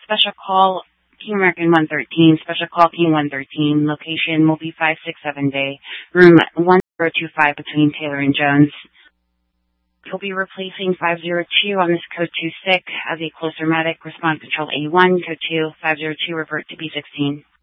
Special call King American 113, special call King 113. Location will be 567 Day, room 1025 between Taylor and Jones. You'll be replacing 502 on this code 26 as a closer medic. Respond control A1, code 2, 502 revert to B16.